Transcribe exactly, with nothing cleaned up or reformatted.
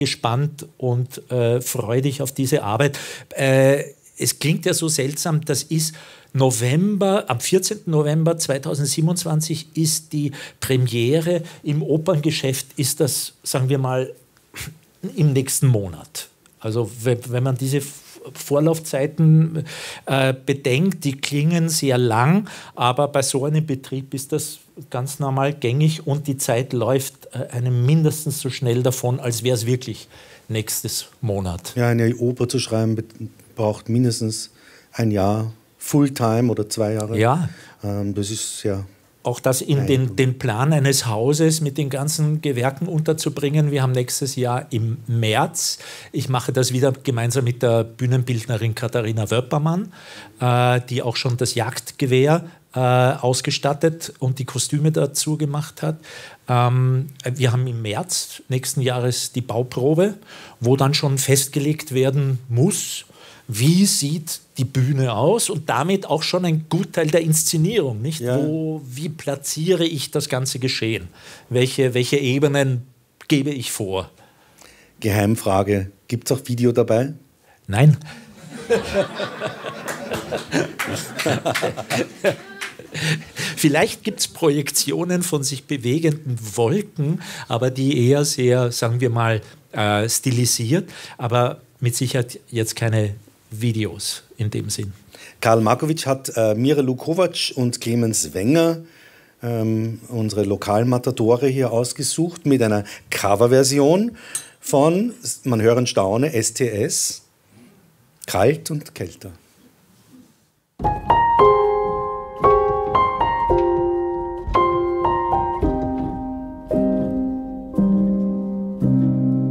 gespannt und äh, freudig auf diese Arbeit. Äh, es klingt ja so seltsam, das ist November, am vierzehnten November zweitausendsiebenundzwanzig ist die Premiere. Im Operngeschäft ist das, sagen wir mal, im nächsten Monat. Also wenn man diese Vorlaufzeiten äh, bedenkt, die klingen sehr lang, aber bei so einem Betrieb ist das ganz normal gängig und die Zeit läuft äh, einem mindestens so schnell davon, als wäre es wirklich nächstes Monat. Ja, eine Oper zu schreiben braucht mindestens ein Jahr, Fulltime oder zwei Jahre. Ja. Ähm, das ist ja... Auch das in den, den Plan eines Hauses mit den ganzen Gewerken unterzubringen. Wir haben nächstes Jahr im März, ich mache das wieder gemeinsam mit der Bühnenbildnerin Katharina Wöppermann, äh, die auch schon das Jagdgewehr äh, ausgestattet und die Kostüme dazu gemacht hat. Ähm, wir haben im März nächsten Jahres die Bauprobe, wo dann schon festgelegt werden muss, wie sieht die Bühne aus und damit auch schon ein Gutteil der Inszenierung, nicht? Ja. Wo, wie platziere ich das ganze Geschehen? Welche, welche Ebenen gebe ich vor? Geheimfrage, gibt es auch Video dabei? Nein. Vielleicht gibt es Projektionen von sich bewegenden Wolken, aber die eher sehr, sagen wir mal, äh, stilisiert, aber mit Sicherheit jetzt keine Videos in dem Sinn. Karl Markovic hat äh, Mirelu Kovac und Clemens Wenger, ähm, unsere Lokalmatadore, hier ausgesucht mit einer Coverversion von, man höre und staune, S T S, Kalt und Kälter.